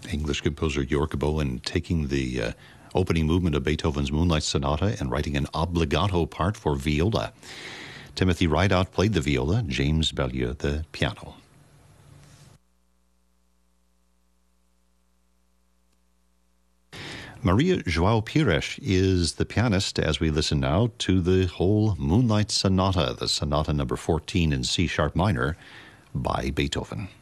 English composer York Bowen taking the opening movement of Beethoven's Moonlight Sonata and writing an obbligato part for viola. Timothy Rideout played the viola, James Bellieu the piano. Maria João Pires is the pianist as we listen now to the whole Moonlight Sonata, the Sonata number 14 in C-sharp minor by Beethoven.